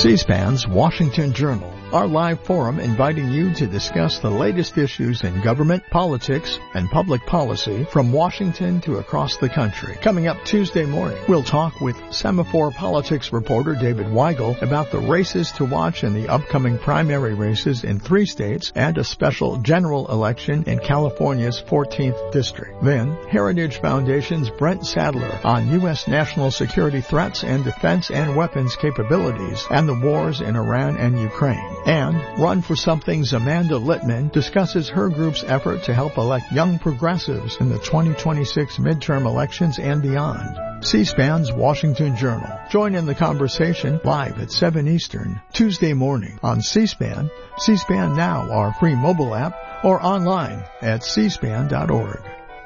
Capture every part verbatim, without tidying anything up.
C-SPAN's Washington Journal, our live forum inviting you to discuss the latest issues in government, politics, and public policy from Washington to across the country. Coming up Tuesday morning, we'll talk with Semaphore politics reporter David Weigel about the races to watch in the upcoming primary races in three states and a special general election in California's fourteenth district. Then, Heritage Foundation's Brent Sadler on U S national security threats and defense and weapons capabilities and the wars in Iran and Ukraine. And Run for Something's Amanda Littman discusses her group's effort to help elect young progressives in the twenty twenty-six midterm elections and beyond. C-SPAN's Washington Journal. Join in the conversation live at seven Eastern, Tuesday morning on C-SPAN, C-SPAN Now, our free mobile app, or online at c span dot org.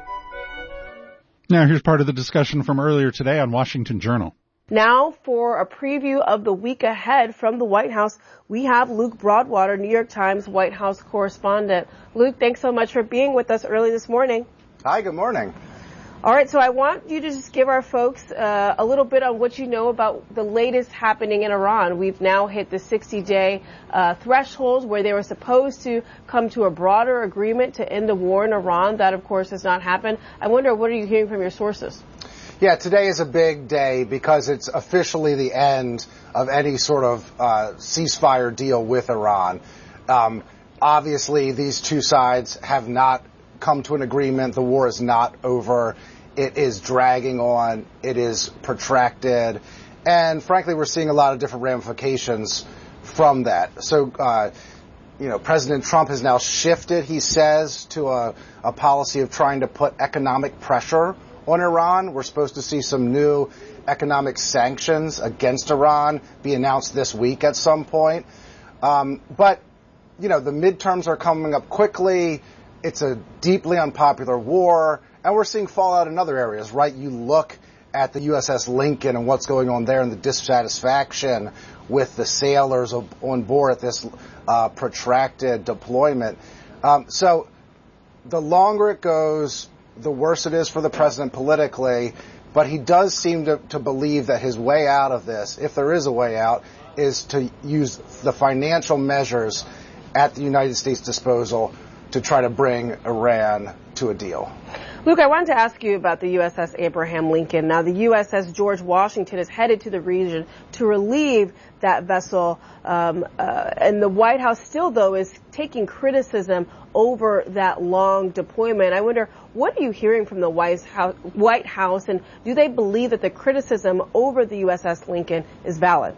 Now here's part of the discussion from earlier today on Washington Journal. Now for a preview of the week ahead from the White House, we have Luke Broadwater, New York Times White House correspondent. Luke, thanks so much for being with us early this morning. Hi, good morning. All right, so I want you to just give our folks uh, a little bit on what you know about the latest happening in Iran. We've now hit the sixty-day uh, threshold where they were supposed to come to a broader agreement to end the war in Iran. That, of course, has not happened. I wonder, what are you hearing from your sources? Yeah, today is a big day because it's officially the end of any sort of uh, ceasefire deal with Iran. Um, obviously, these two sides have not come to an agreement. The war is not over. It is dragging on. It is protracted. And frankly, we're seeing a lot of different ramifications from that. So, uh, you know, President Trump has now shifted, he says, to a, a policy of trying to put economic pressure on Iran. We're supposed to see some new economic sanctions against Iran be announced this week at some point. Um, but, you know, the midterms are coming up quickly. It's a deeply unpopular war, and we're seeing fallout in other areas, right? You look at the U S S Lincoln and what's going on there and the dissatisfaction with the sailors on board at this uh, protracted deployment. Um, so the longer it goes, the worse it is for the president politically, but he does seem to, to believe that his way out of this, if there is a way out, is to use the financial measures at the United States' disposal to try to bring Iran to a deal. Luke, I wanted to ask you about the U S S Abraham Lincoln. Now, the U S S George Washington is headed to the region to relieve that vessel, um, uh, and the White House still, though, is taking criticism over that long deployment. I wonder, what are you hearing from the White House, White House, and do they believe that the criticism over the U S S Lincoln is valid?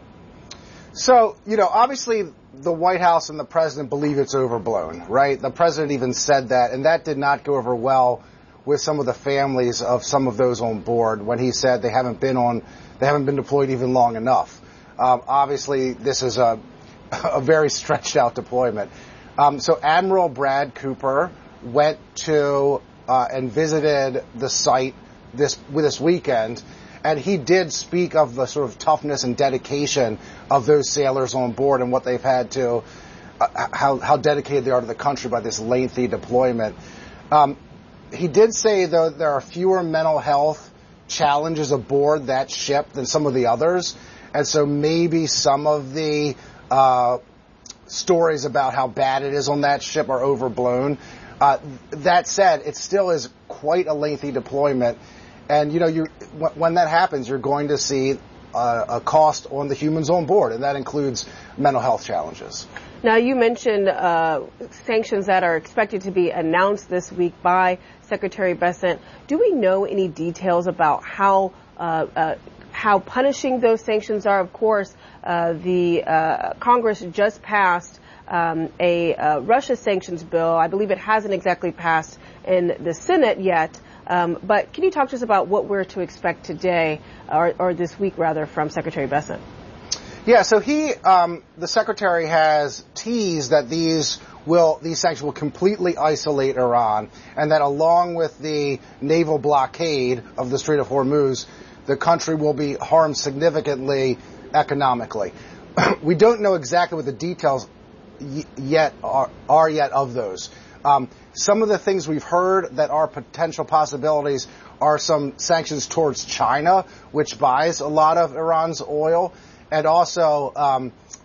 So, you know, obviously the White House and the president believe it's overblown, right? The president even said that, and that did not go over well with some of the families of some of those on board when he said they haven't been on, they haven't been deployed even long enough. Um, obviously, this is a, a very stretched out deployment. Um, so Admiral Brad Cooper went to uh, and visited the site this this weekend, and he did speak of the sort of toughness and dedication of those sailors on board and what they've had to, uh, how how dedicated they are to the country by this lengthy deployment. Um, he did say, though, there are fewer mental health challenges aboard that ship than some of the others. And so maybe some of the uh, stories about how bad it is on that ship are overblown. Uh, that said, it still is quite a lengthy deployment. And, you know, you when that happens, you're going to see uh, a cost on the humans on board, and that includes mental health challenges. Now, you mentioned uh, sanctions that are expected to be announced this week by Secretary Bessent. Do we know any details about how uh, uh, how punishing those sanctions are? Of course, uh, the uh, Congress just passed um, a uh, Russia sanctions bill. I believe it hasn't exactly passed in the Senate yet. Um, but can you talk to us about what we're to expect today, or, or this week rather, from Secretary Bessent? Yeah, so he, um, the secretary has teased that these will, these sanctions will completely isolate Iran, and that along with the naval blockade of the Strait of Hormuz, the country will be harmed significantly economically. We don't know exactly what the details y- yet are, are yet of those. Um, some of the things we've heard that are potential possibilities are some sanctions towards China, which buys a lot of Iran's oil, and also um,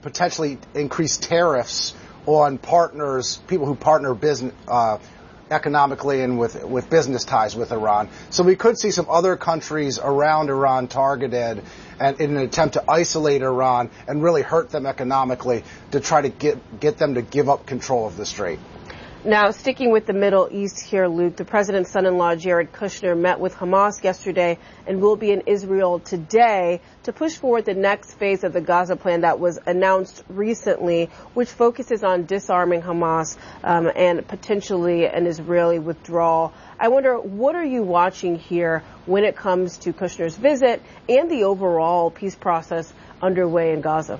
potentially increase tariffs on partners, people who partner business, uh, economically and with, with business ties with Iran. So we could see some other countries around Iran targeted and in an attempt to isolate Iran and really hurt them economically to try to get, get them to give up control of the strait. Now, sticking with the Middle East here, Luke, the president's son-in-law, Jared Kushner, met with Hamas yesterday and will be in Israel today to push forward the next phase of the Gaza plan that was announced recently, which focuses on disarming Hamas um, and potentially an Israeli withdrawal. I wonder, what are you watching here when it comes to Kushner's visit and the overall peace process underway in Gaza?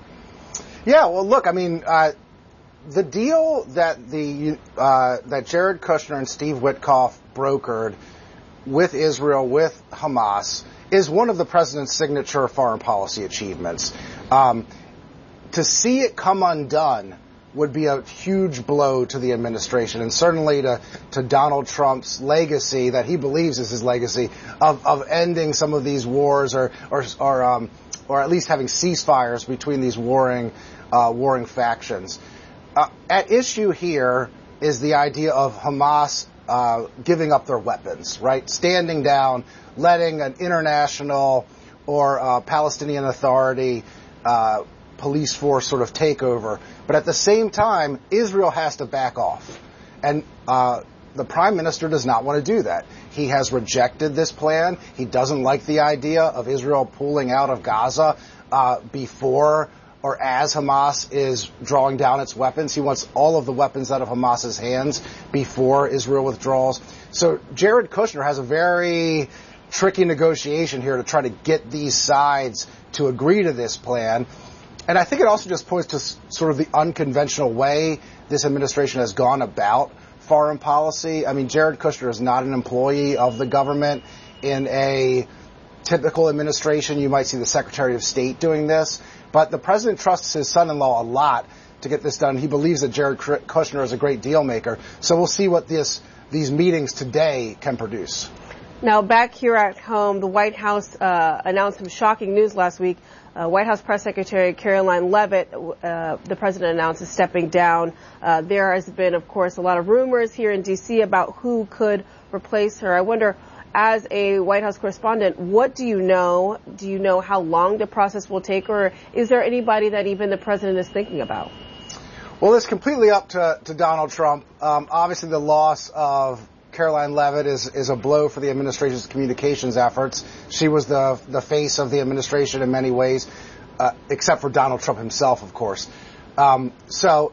Yeah, well, look, I mean, uh, the deal that the uh, that Jared Kushner and Steve Witkoff brokered with Israel, with Hamas, is one of the president's signature foreign policy achievements. Um, to see it come undone would be a huge blow to the administration, and certainly to, to Donald Trump's legacy, that he believes is his legacy, of, of ending some of these wars, or or or, um, or at least having ceasefires between these warring uh, warring factions. Uh, at issue here is the idea of Hamas uh, giving up their weapons, right? Standing down, letting an international or uh, Palestinian Authority uh, police force sort of take over. But at the same time, Israel has to back off. And uh, the prime minister does not want to do that. He has rejected this plan. He doesn't like the idea of Israel pulling out of Gaza uh, before or as Hamas is drawing down its weapons. He wants all of the weapons out of Hamas's hands before Israel withdraws. So Jared Kushner has a very tricky negotiation here to try to get these sides to agree to this plan. And I think it also just points to sort of the unconventional way this administration has gone about foreign policy. I mean, Jared Kushner is not an employee of the government. In a typical administration, you might see the Secretary of State doing this. But the president trusts his son-in-law a lot to get this done. He believes that Jared Kushner is a great deal maker. So we'll see what this these meetings today can produce. Now, back here at home, the White House uh, announced some shocking news last week. Uh, White House Press Secretary Karoline Leavitt, uh, the president announced, is stepping down. Uh, there has been, of course, a lot of rumors here in D C about who could replace her. I wonder, as a White House correspondent, what do you know? Do you know how long the process will take, or is there anybody that even the president is thinking about? Well, it's completely up to, to Donald Trump. Um, obviously, the loss of Karoline Leavitt is, is a blow for the administration's communications efforts. She was the the face of the administration in many ways, uh, except for Donald Trump himself, of course. Um, so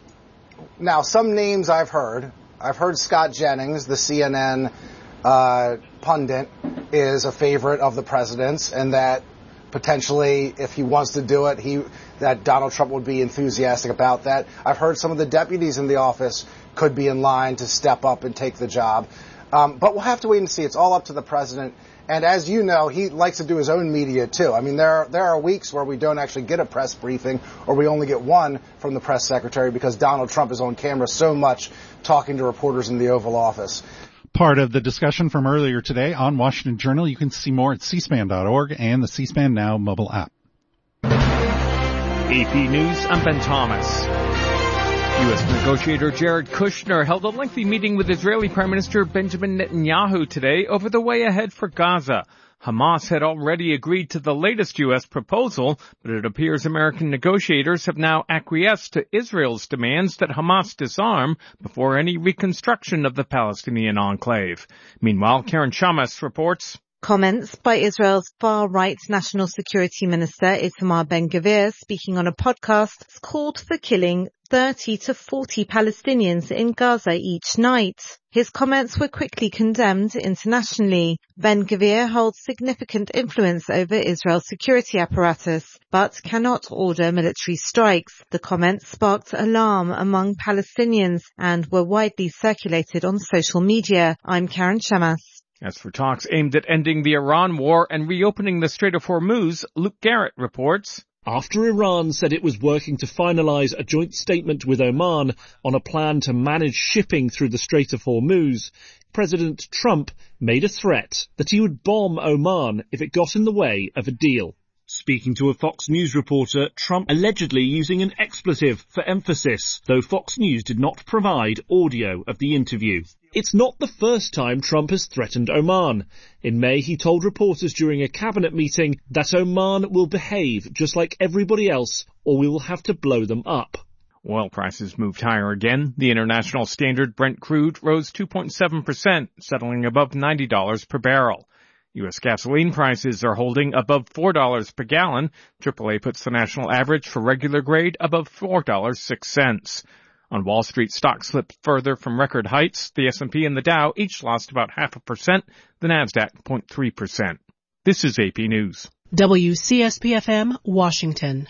now, some names I've heard. I've heard Scott Jennings, the C N N Uh, pundit, is a favorite of the president's, and that potentially, if he wants to do it, he that Donald Trump would be enthusiastic about that. I've heard some of the deputies in the office could be in line to step up and take the job. Um, but we'll have to wait and see. It's all up to the president. And as you know, he likes to do his own media, too. I mean, there are, there are weeks where we don't actually get a press briefing, or we only get one from the press secretary, because Donald Trump is on camera so much talking to reporters in the Oval Office. Part of the discussion from earlier today on Washington Journal. You can see more at c span dot org and the C-SPAN Now mobile app. A P News, I'm Ben Thomas. U S negotiator Jared Kushner held a lengthy meeting with Israeli Prime Minister Benjamin Netanyahu today over the way ahead for Gaza. Hamas had already agreed to the latest U S proposal, but it appears American negotiators have now acquiesced to Israel's demands that Hamas disarm before any reconstruction of the Palestinian enclave. Meanwhile, Karen Shamas reports. Comments by Israel's far-right National Security Minister Itamar Ben-Gvir, speaking on a podcast, called for killing thirty to forty Palestinians in Gaza each night. His comments were quickly condemned internationally. Ben-Gvir holds significant influence over Israel's security apparatus, but cannot order military strikes. The comments sparked alarm among Palestinians and were widely circulated on social media. I'm Karen Shamas. As for talks aimed at ending the Iran war and reopening the Strait of Hormuz, Luke Garrett reports. After Iran said it was working to finalize a joint statement with Oman on a plan to manage shipping through the Strait of Hormuz, President Trump made a threat that he would bomb Oman if it got in the way of a deal. Speaking to a Fox News reporter, Trump allegedly using an expletive for emphasis, though Fox News did not provide audio of the interview. It's not the first time Trump has threatened Oman. In May, he told reporters during a cabinet meeting that Oman will behave just like everybody else, or we will have to blow them up. Oil prices moved higher again. The International Standard Brent crude rose two point seven percent, settling above ninety dollars per barrel. U S gasoline prices are holding above four dollars per gallon. triple A puts the national average for regular grade above four dollars and six cents. On Wall Street, stocks slipped further from record heights. The S and P and the Dow each lost about half a percent, the NASDAQ zero point three percent. This is A P News. W C S P F M, Washington.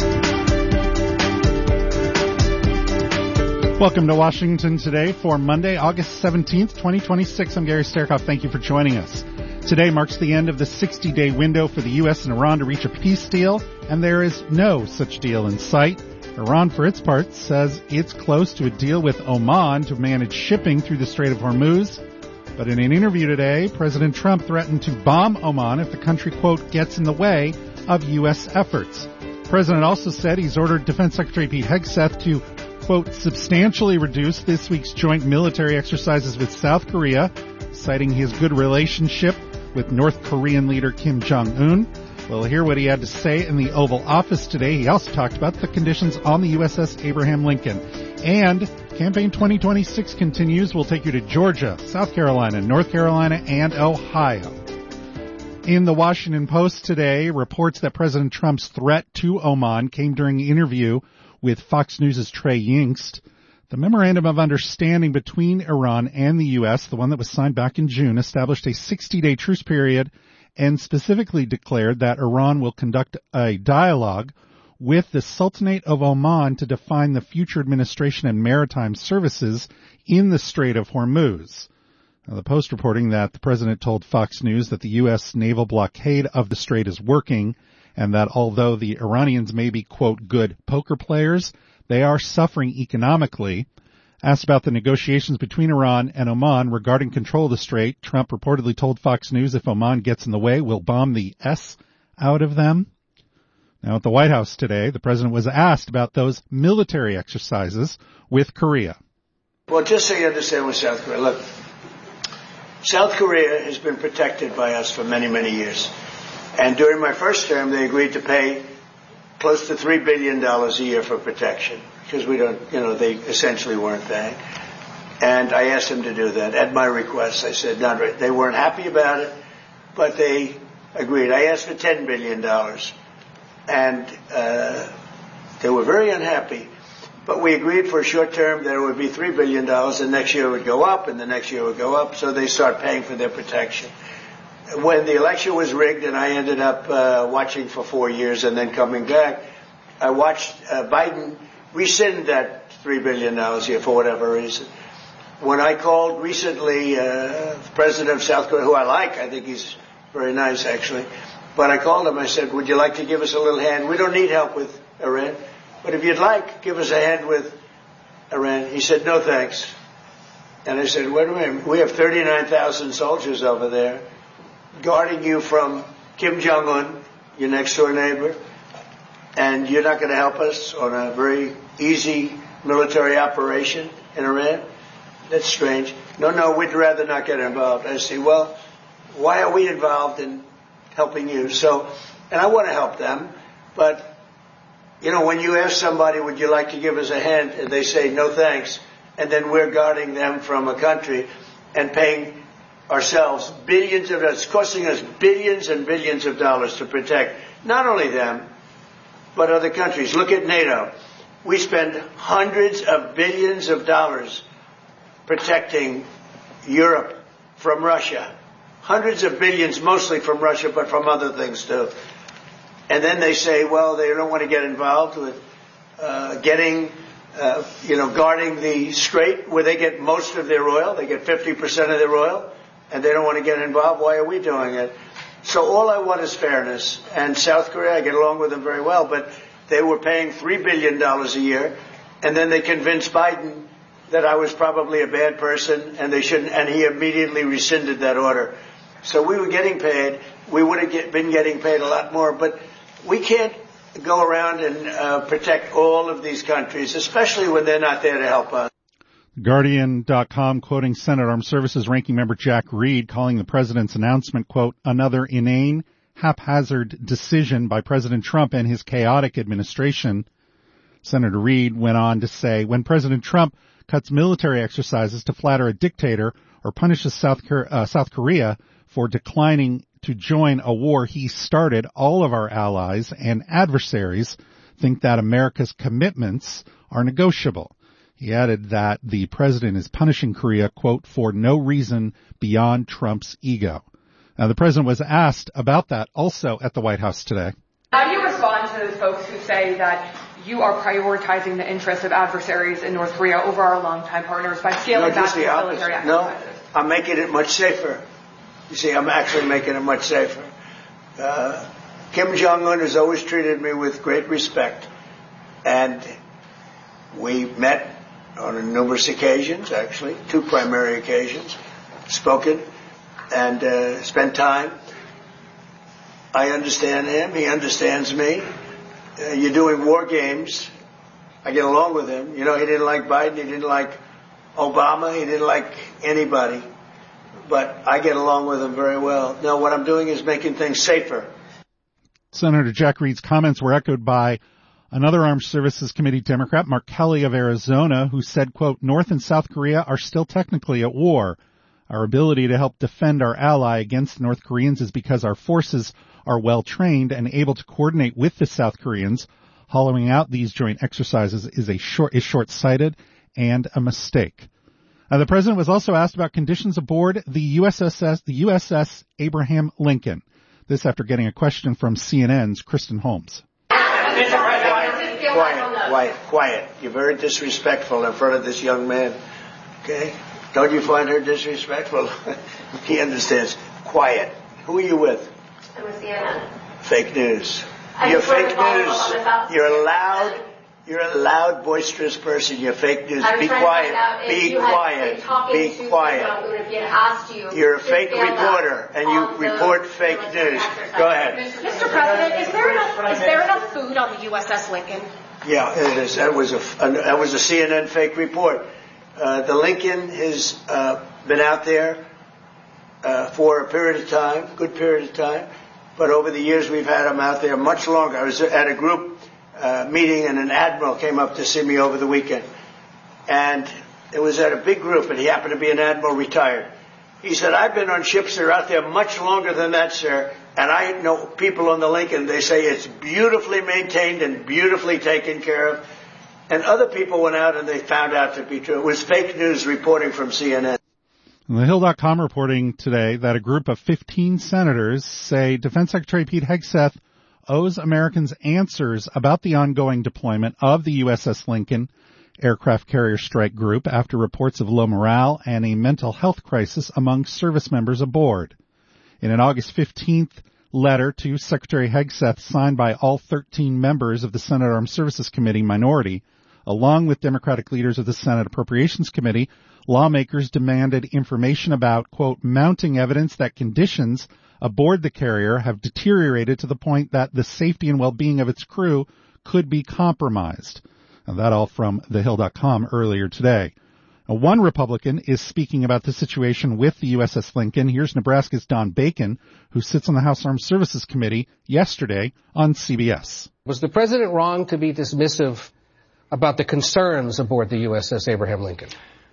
Welcome to Washington Today for Monday, August seventeenth, twenty twenty-six. I'm Gary Sterkoff. Thank you for joining us. Today marks the end of the sixty-day window for the U S and Iran to reach a peace deal, and there is no such deal in sight. Iran, for its part, says it's close to a deal with Oman to manage shipping through the Strait of Hormuz. But in an interview today, President Trump threatened to bomb Oman if the country, quote, gets in the way of U S efforts. The president also said he's ordered Defense Secretary Pete Hegseth to, quote, substantially reduce this week's joint military exercises with South Korea, citing his good relationship with North Korean leader Kim Jong-un. We'll hear what he had to say in the Oval Office today. He also talked about the conditions on the U S S Abraham Lincoln. And Campaign twenty twenty-six continues. We'll take you to Georgia, South Carolina, North Carolina, and Ohio. In the Washington Post today, reports that President Trump's threat to Oman came during an interview with Fox News' Trey Yingst. The Memorandum of Understanding between Iran and the U S, the one that was signed back in June, established a sixty-day truce period and specifically declared that Iran will conduct a dialogue with the Sultanate of Oman to define the future administration and maritime services in the Strait of Hormuz. Now, the Post reporting that the president told Fox News that the U S naval blockade of the strait is working and that although the Iranians may be, quote, good poker players, they are suffering economically. Asked about the negotiations between Iran and Oman regarding control of the strait, Trump reportedly told Fox News if Oman gets in the way, we'll bomb the S out of them. Now, at the White House today, the president was asked about those military exercises with Korea. Well, just so you understand with South Korea, look, South Korea has been protected by us for many, many years. And during my first term, they agreed to pay close to three billion dollars a year for protection, because we don't, you know, they essentially weren't paying. And I asked them to do that at my request. I said, not right. They weren't happy about it, but they agreed. I asked for ten billion dollars, and uh, they were very unhappy. But we agreed for a short term that it would be three billion dollars, and next year it would go up, and the next year it would go up, so they start paying for their protection. When the election was rigged and I ended up uh, watching for four years and then coming back, I watched uh, Biden rescind that three billion dollars a year for whatever reason. When I called recently uh, the president of South Korea, who I like, I think he's very nice actually, but I called him, I said, would you like to give us a little hand? We don't need help with Iran, but if you'd like, give us a hand with Iran. He said, no thanks. And I said, wait a minute, we have thirty-nine thousand soldiers over there guarding you from Kim Jong-un, your next door neighbor, and you're not going to help us on a very easy military operation in Iran? That's strange. No, no, we'd rather not get involved. I say, well, why are we involved in helping you? So, and I want to help them, but, you know, when you ask somebody, would you like to give us a hand, and they say, no thanks, and then we're guarding them from a country and paying ourselves billions of dollars, it's costing us billions and billions of dollars to protect not only them, but other countries. Look at NATO. We spend hundreds of billions of dollars protecting Europe from Russia. Hundreds of billions, mostly from Russia, but from other things too. And then they say, well, they don't want to get involved with uh, getting, uh, you know, guarding the strait where they get most of their oil. They get fifty percent of their oil. And they don't want to get involved. Why are we doing it? So all I want is fairness. And South Korea, I get along with them very well, but they were paying three billion dollars a year, and then they convinced Biden that I was probably a bad person, and they shouldn't, and he immediately rescinded that order. So we were getting paid. We would have get, been getting paid a lot more, but we can't go around and uh, protect all of these countries, especially when they're not there to help us. Guardian dot com quoting Senate Armed Services Ranking Member Jack Reed, calling the president's announcement, quote, another inane, haphazard decision by President Trump and his chaotic administration. Senator Reed went on to say, when President Trump cuts military exercises to flatter a dictator or punishes South, uh, South Korea for declining to join a war he started, all of our allies and adversaries think that America's commitments are negotiable. He added that the president is punishing Korea, quote, for no reason beyond Trump's ego. Now, the president was asked about that also at the White House today. How do you respond to those folks who say that you are prioritizing the interests of adversaries in North Korea over our longtime partners by scaling no, back the the military exercises? No, I'm making it much safer. You see, I'm actually making it much safer. Uh, Kim Jong-un has always treated me with great respect. And we met on numerous occasions, actually, two primary occasions, spoken and uh, spent time. I understand him. He understands me. Uh, you're doing war games. I get along with him. You know, he didn't like Biden. He didn't like Obama. He didn't like anybody. But I get along with him very well. Now, what I'm doing is making things safer. Senator Jack Reed's comments were echoed by another Armed Services Committee Democrat, Mark Kelly of Arizona, who said, quote, North and South Korea are still technically at war. Our ability to help defend our ally against North Koreans is because our forces are well trained and able to coordinate with the South Koreans. Hollowing out these joint exercises is a short, is short-sighted and a mistake. Uh, the president was also asked about conditions aboard the U S S, the U S S Abraham Lincoln. This after getting a question from C N N's Kristen Holmes. Quiet, quiet, quiet. You're very disrespectful in front of this young man. Okay? Don't you find her disrespectful? He understands. Quiet. Who are you with? I'm with C N N. Fake news. I You're just wanted fake to follow news. up on this out- You're a loud, you're a loud, boisterous person. You're fake news. I was Be trying to find out quiet. if Be you had quiet. been talking Be to quiet. someone if he had asked you You're a to fake stand up reporter, and you on the report fake military news. exercises. Go ahead. Mister President, is there enough, is there enough food on the U S S Lincoln? Yeah, it is. That was a that was a C N N fake report. Uh, the Lincoln has uh, been out there uh, for a period of time, good period of time, but over the years we've had them out there much longer. I was at a group uh, meeting, and an admiral came up to see me over the weekend, and it was at a big group, and he happened to be an admiral retired. He said, "I've been on ships that are out there much longer than that, sir. And I know people on the Lincoln, they say it's beautifully maintained and beautifully taken care of." And other people went out and they found out to be true. It was fake news reporting from C N N. The Hill dot com reporting today that a group of fifteen senators say Defense Secretary Pete Hegseth owes Americans answers about the ongoing deployment of the U S S Lincoln aircraft carrier strike group after reports of low morale and a mental health crisis among service members aboard. In an August fifteenth letter to Secretary Hegseth signed by all thirteen members of the Senate Armed Services Committee minority, along with Democratic leaders of the Senate Appropriations Committee, lawmakers demanded information about, quote, mounting evidence that conditions aboard the carrier have deteriorated to the point that the safety and well-being of its crew could be compromised. And that all from the Hill dot com earlier today. Now, one Republican is speaking about the situation with the U S S Lincoln. Here's Nebraska's Don Bacon, who sits on the House Armed Services Committee, yesterday on C B S. Was the president wrong to be dismissive about the concerns aboard the U S S Abraham Lincoln?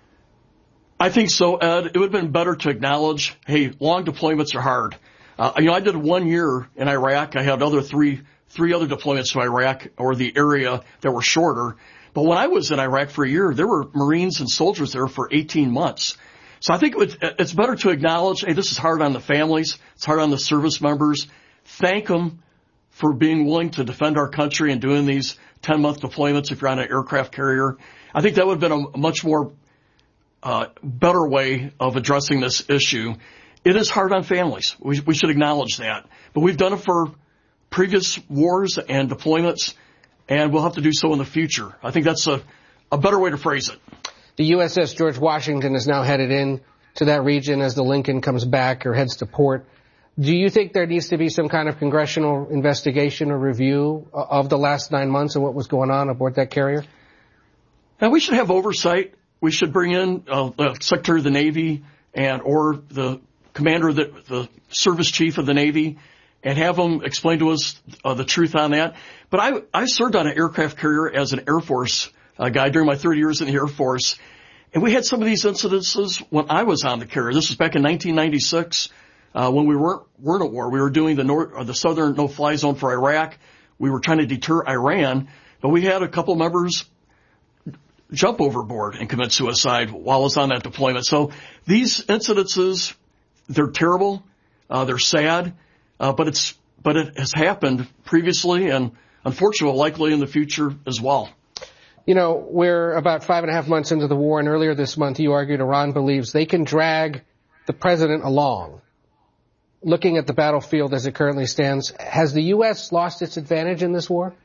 I think so, Ed. It would have been better to acknowledge, hey, long deployments are hard. Uh, you know, I did one year in Iraq. I had other three, three other deployments to Iraq or the area that were shorter. But when I was in Iraq for a year, there were Marines and soldiers there for eighteen months. So I think it would, it's better to acknowledge, hey, this is hard on the families. It's hard on the service members. Thank them for being willing to defend our country and doing these ten-month deployments if you're on an aircraft carrier. I think that would have been a much more uh better way of addressing this issue. It is hard on families. We, we should acknowledge that. But we've done it for previous wars and deployments, and we'll have to do so in the future. I think that's a, a better way to phrase it. The U S S George Washington is now headed in to that region as the Lincoln comes back or heads to port. Do you think there needs to be some kind of congressional investigation or review of the last nine months and what was going on aboard that carrier? Now, we should have oversight. We should bring in uh, the Secretary of the Navy and or the commander, of the, the service chief of the Navy, and have them explain to us uh, the truth on that. But I, I served on an aircraft carrier as an Air Force uh, guy during my thirty years in the Air Force. And we had some of these incidences when I was on the carrier. This was back in nineteen ninety-six, uh, when we weren't, weren't at war. We were doing the north, or the southern no-fly zone for Iraq. We were trying to deter Iran, but we had a couple members jump overboard and commit suicide while I was on that deployment. So these incidences, they're terrible, uh, they're sad, uh, but it's, but it has happened previously and unfortunately likely in the future as well. You know, we're about five and a half months into the war, and earlier this month you argued Iran believes they can drag the president along. Looking at the battlefield as it currently stands, has the U S lost its advantage in this war?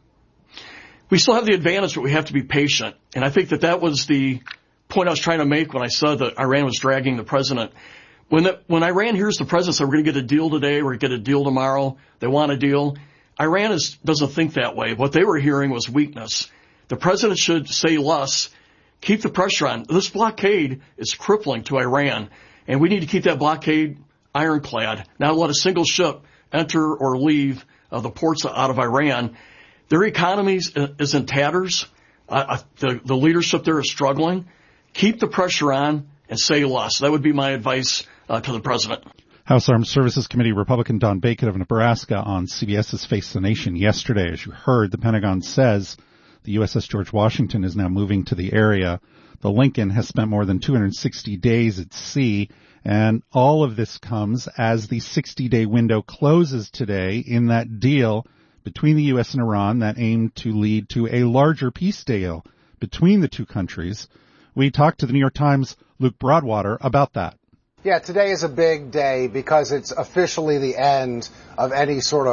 We still have the advantage, but we have to be patient. And I think that that was the point I was trying to make when I said that Iran was dragging the president. When the, when Iran hears the president say, we're going to get a deal today, we're going to get a deal tomorrow, they want a deal, Iran is, doesn't think that way. What they were hearing was weakness. The president should say less, keep the pressure on. This blockade is crippling to Iran, and we need to keep that blockade ironclad, not let a single ship enter or leave uh, the ports out of Iran. Their economy is in tatters. Uh, the, the leadership there is struggling. Keep the pressure on and say less. That would be my advice uh, to the president. House Armed Services Committee Republican Don Bacon of Nebraska on CBS's Face the Nation yesterday. As you heard, the Pentagon says the U S S George Washington is now moving to the area. The Lincoln has spent more than two hundred sixty days at sea, and all of this comes as the sixty-day window closes today in that deal between the U S and Iran that aimed to lead to a larger peace deal between the two countries. We talked to the New York Times' Luke Broadwater about that. Yeah, today is a big day because it's officially the end of any sort of